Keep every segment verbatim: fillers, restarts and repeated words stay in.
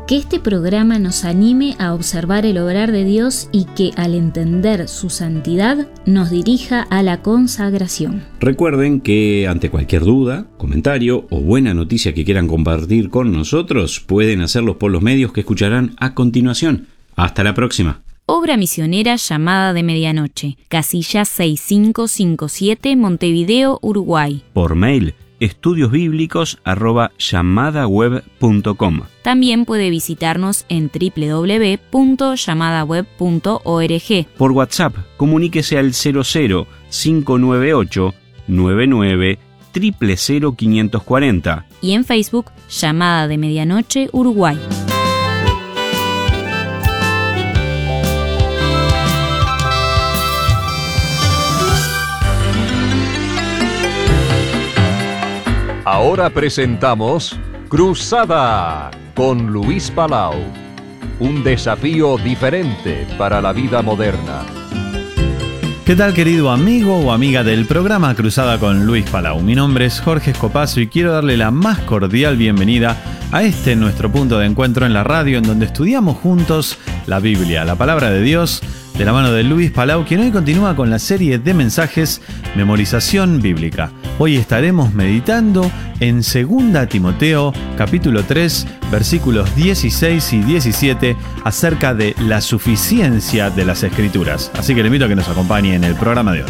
Que este programa nos anime a observar el obrar de Dios y que, al entender su santidad, nos dirija a la consagración. Recuerden que ante cualquier duda, comentario o buena noticia que quieran compartir con nosotros, pueden hacerlos por los medios que escucharán a continuación. Hasta la próxima. Obra misionera Llamada de Medianoche, casilla seis cinco cinco siete, Montevideo, Uruguay. Por mail, estudiosbíblicos arroba llamadaweb punto com. También puede visitarnos en doble u doble u doble u punto llamadaweb punto org. Por WhatsApp, comuníquese al cero cero cinco nueve ocho nueve nueve cero cero cero cinco cuatro cero. Y en Facebook, Llamada de Medianoche, Uruguay. Ahora presentamos Cruzada con Luis Palau. Un desafío diferente para la vida moderna. ¿Qué tal, querido amigo o amiga del programa Cruzada con Luis Palau? Mi nombre es Jorge Escopazo y quiero darle la más cordial bienvenida a este nuestro punto de encuentro en la radio, en donde estudiamos juntos la Biblia, la palabra de Dios, de la mano de Luis Palau, quien hoy continúa con la serie de mensajes Memorización Bíblica. Hoy estaremos meditando en segunda Timoteo, capítulo tres, versículos dieciséis y diecisiete, acerca de la suficiencia de las Escrituras. Así que le invito a que nos acompañe en el programa de hoy.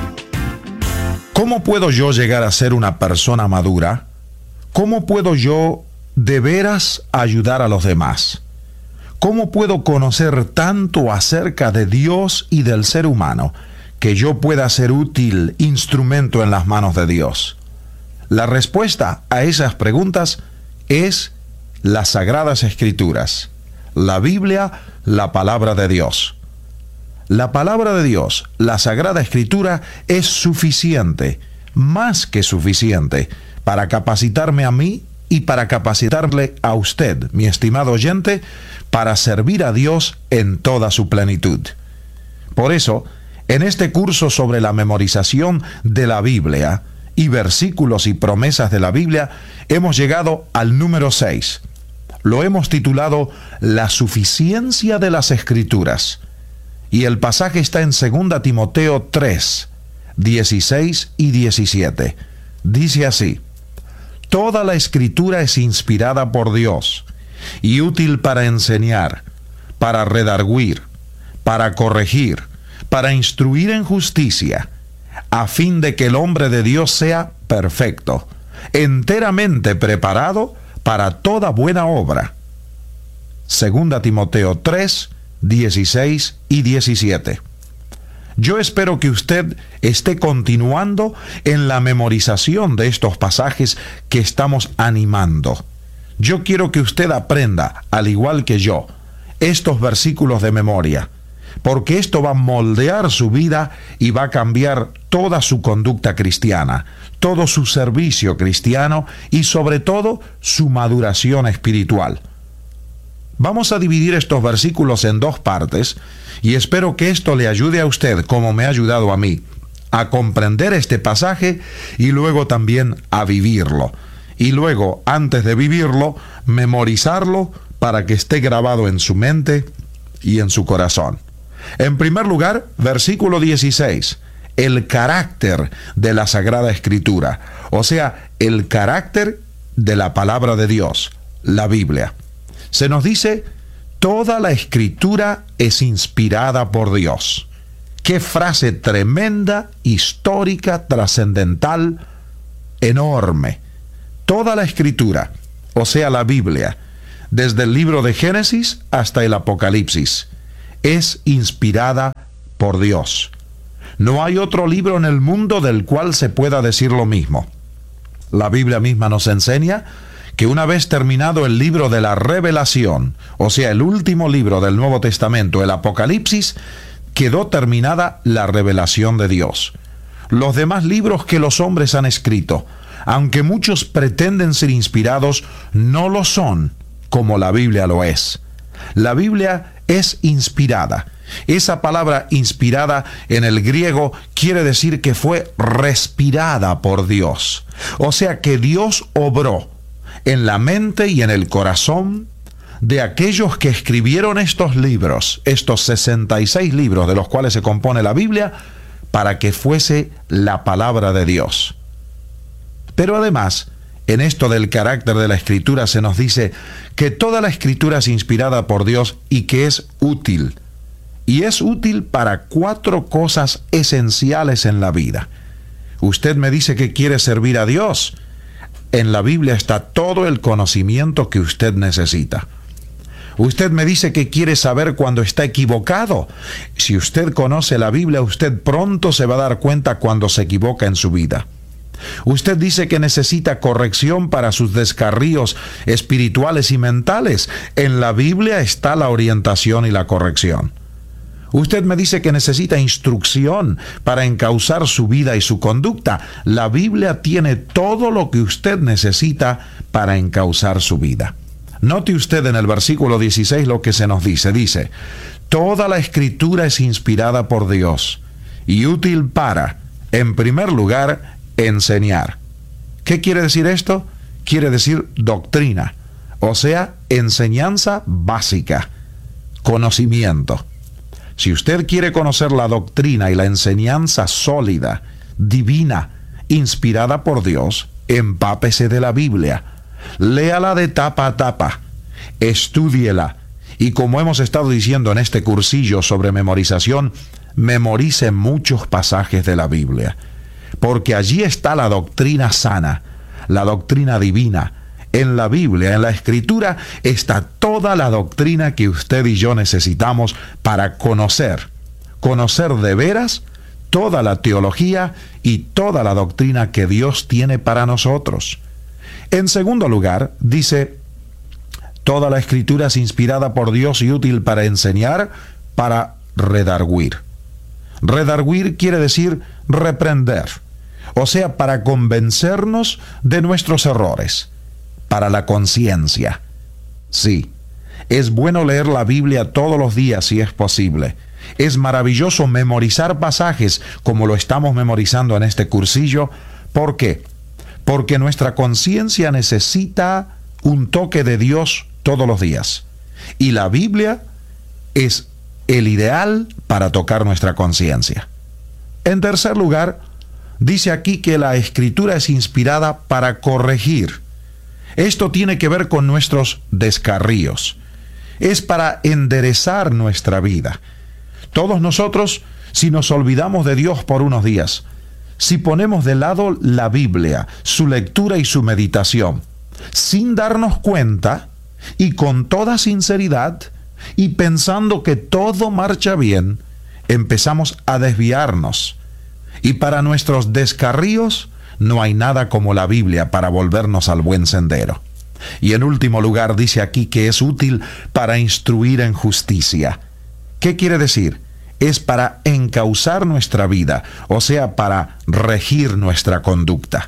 ¿Cómo puedo yo llegar a ser una persona madura? ¿Cómo puedo yo de veras ayudar a los demás? ¿Cómo puedo conocer tanto acerca de Dios y del ser humano que yo pueda ser útil instrumento en las manos de Dios? La respuesta a esas preguntas es las Sagradas Escrituras, la Biblia, la palabra de Dios. La palabra de Dios, la Sagrada Escritura, es suficiente, más que suficiente, para capacitarme a mí y para capacitarle a usted, mi estimado oyente, para servir a Dios en toda su plenitud. Por eso, en este curso sobre la memorización de la Biblia y versículos y promesas de la Biblia, hemos llegado al número seis. Lo hemos titulado La suficiencia de las Escrituras. Y el pasaje está en segunda Timoteo tres, dieciséis y diecisiete. Dice así: Toda la Escritura es inspirada por Dios y útil para enseñar, para redarguir, para corregir, para instruir en justicia, a fin de que el hombre de Dios sea perfecto, enteramente preparado para toda buena obra. Segunda Timoteo tres, dieciséis y diecisiete. Yo espero que usted esté continuando en la memorización de estos pasajes que estamos animando. Yo quiero que usted aprenda, al igual que yo, estos versículos de memoria, porque esto va a moldear su vida y va a cambiar toda su conducta cristiana, todo su servicio cristiano y sobre todo su maduración espiritual. Vamos a dividir estos versículos en dos partes y espero que esto le ayude a usted, como me ha ayudado a mí, a comprender este pasaje y luego también a vivirlo. Y luego, antes de vivirlo, memorizarlo para que esté grabado en su mente y en su corazón. En primer lugar, versículo dieciséis, el carácter de la Sagrada Escritura, o sea, el carácter de la palabra de Dios, la Biblia. Se nos dice, toda la Escritura es inspirada por Dios. Qué frase tremenda, histórica, trascendental, enorme. Toda la Escritura, o sea, la Biblia, desde el libro de Génesis hasta el Apocalipsis, es inspirada por Dios. No hay otro libro en el mundo del cual se pueda decir lo mismo. La Biblia misma nos enseña que una vez terminado el libro de la Revelación, o sea, el último libro del Nuevo Testamento, el Apocalipsis, quedó terminada la revelación de Dios. Los demás libros que los hombres han escrito, aunque muchos pretenden ser inspirados, no lo son como la Biblia lo es. La Biblia es inspirada. Esa palabra inspirada en el griego quiere decir que fue respirada por Dios. O sea que Dios obró en la mente y en el corazón de aquellos que escribieron estos libros, estos sesenta y seis libros de los cuales se compone la Biblia, para que fuese la palabra de Dios. Pero además, en esto del carácter de la Escritura se nos dice que toda la Escritura es inspirada por Dios y que es útil. Y es útil para cuatro cosas esenciales en la vida. Usted me dice que quiere servir a Dios. En la Biblia está todo el conocimiento que usted necesita. Usted me dice que quiere saber cuando está equivocado. Si usted conoce la Biblia, usted pronto se va a dar cuenta cuando se equivoca en su vida. Usted dice que necesita corrección para sus descarríos espirituales y mentales. En la Biblia está la orientación y la corrección. Usted me dice que necesita instrucción para encauzar su vida y su conducta. La Biblia tiene todo lo que usted necesita para encauzar su vida. Note usted en el versículo dieciséis lo que se nos dice. Dice, toda la Escritura es inspirada por Dios y útil para, en primer lugar, enseñar. ¿Qué quiere decir esto? Quiere decir doctrina, o sea, enseñanza básica, conocimiento. Si usted quiere conocer la doctrina y la enseñanza sólida, divina, inspirada por Dios, empápese de la Biblia. Léala de tapa a tapa, estúdiela, y como hemos estado diciendo en este cursillo sobre memorización, memorice muchos pasajes de la Biblia, porque allí está la doctrina sana, la doctrina divina. En la Biblia, en la Escritura, está toda la doctrina que usted y yo necesitamos para conocer, conocer de veras toda la teología y toda la doctrina que Dios tiene para nosotros. En segundo lugar, dice, toda la Escritura es inspirada por Dios y útil para enseñar, para redarguir. Redarguir quiere decir reprender, o sea, para convencernos de nuestros errores, para la conciencia. Sí, es bueno leer la Biblia todos los días si es posible. Es maravilloso memorizar pasajes como lo estamos memorizando en este cursillo. ¿Por qué? Porque nuestra conciencia necesita un toque de Dios todos los días. Y la Biblia es el ideal para tocar nuestra conciencia. En tercer lugar, dice aquí que la Escritura es inspirada para corregir. Esto tiene que ver con nuestros descarríos. Es para enderezar nuestra vida. Todos nosotros, si nos olvidamos de Dios por unos días, si ponemos de lado la Biblia, su lectura y su meditación, sin darnos cuenta y con toda sinceridad y pensando que todo marcha bien, empezamos a desviarnos. Y para nuestros descarríos, no hay nada como la Biblia para volvernos al buen sendero. Y en último lugar dice aquí que es útil para instruir en justicia. ¿Qué quiere decir? Es para encauzar nuestra vida, o sea, para regir nuestra conducta.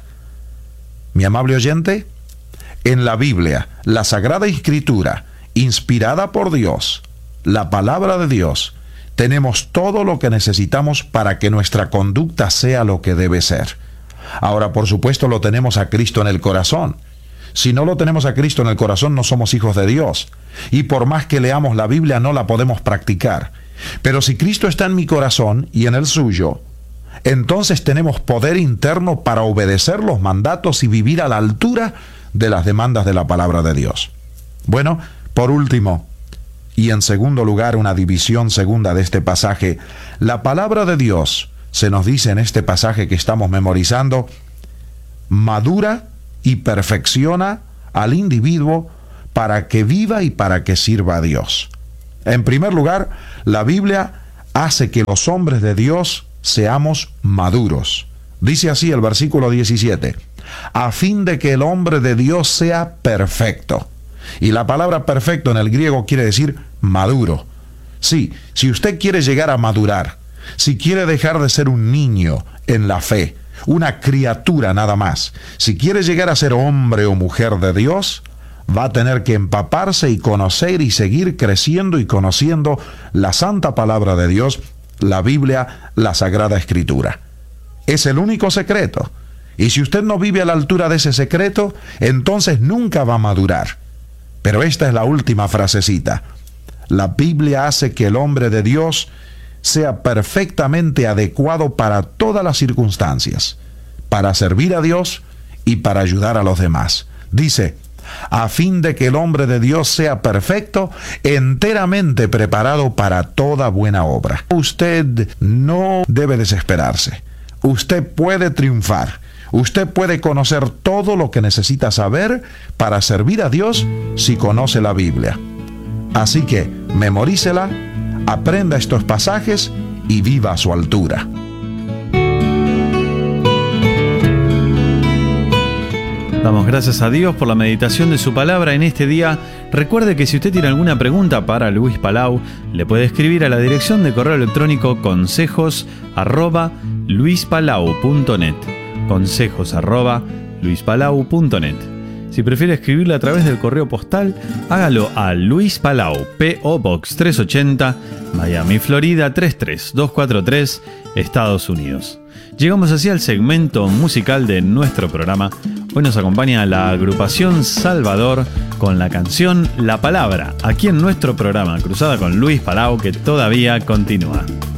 Mi amable oyente, en la Biblia, la Sagrada Escritura, inspirada por Dios, la palabra de Dios, tenemos todo lo que necesitamos para que nuestra conducta sea lo que debe ser. Ahora, por supuesto, lo tenemos a Cristo en el corazón. Si no lo tenemos a Cristo en el corazón, no somos hijos de Dios. Y por más que leamos la Biblia, no la podemos practicar. Pero si Cristo está en mi corazón y en el suyo, entonces tenemos poder interno para obedecer los mandatos y vivir a la altura de las demandas de la palabra de Dios. Bueno, por último, y en segundo lugar, una división segunda de este pasaje, la palabra de Dios, se nos dice en este pasaje que estamos memorizando, madura y perfecciona al individuo para que viva y para que sirva a Dios. En primer lugar, la Biblia hace que los hombres de Dios seamos maduros. Dice así el versículo diecisiete, a fin de que el hombre de Dios sea perfecto. Y la palabra perfecto en el griego quiere decir maduro. Sí, si usted quiere llegar a madurar, si quiere dejar de ser un niño en la fe, una criatura nada más, si quiere llegar a ser hombre o mujer de Dios, va a tener que empaparse y conocer y seguir creciendo y conociendo la santa palabra de Dios, la Biblia, la Sagrada Escritura. Es el único secreto. Y si usted no vive a la altura de ese secreto, entonces nunca va a madurar. Pero esta es la última frasecita. La Biblia hace que el hombre de Dios sea perfectamente adecuado para todas las circunstancias, para servir a Dios y para ayudar a los demás. Dice, a fin de que el hombre de Dios sea perfecto, enteramente preparado para toda buena obra. Usted no debe desesperarse. Usted puede triunfar. Usted puede conocer todo lo que necesita saber para servir a Dios si conoce la Biblia. Así que memorícela, aprenda estos pasajes y viva a su altura. Damos gracias a Dios por la meditación de su palabra en este día. Recuerde que si usted tiene alguna pregunta para Luis Palau, le puede escribir a la dirección de correo electrónico consejos arroba luispalau punto net. consejos arroba luispalau punto net. Si prefiere escribirle a través del correo postal, hágalo a Luis Palau, P O Box trescientos ochenta, Miami, Florida tres tres dos cuatro tres, Estados Unidos. Llegamos así al segmento musical de nuestro programa. Hoy nos acompaña la agrupación Salvador con la canción La Palabra, aquí en nuestro programa Cruzada con Luis Palau, que todavía continúa.